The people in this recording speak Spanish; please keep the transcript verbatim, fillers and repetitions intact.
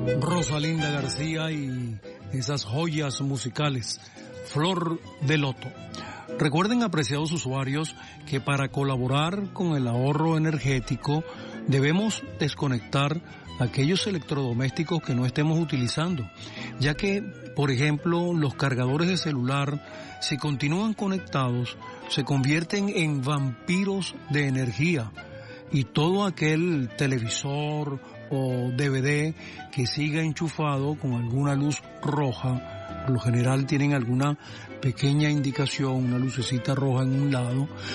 Rosalinda García y esas joyas musicales, Flor de Loto. Recuerden, apreciados usuarios, que para colaborar con el ahorro energético debemos desconectar aquellos electrodomésticos que no estemos utilizando, ya que, por ejemplo, los cargadores de celular, si continúan conectados, se convierten en vampiros de energía, y todo aquel televisor o D V D que siga enchufado con alguna luz roja, por lo general tienen alguna pequeña indicación, una lucecita roja en un lado,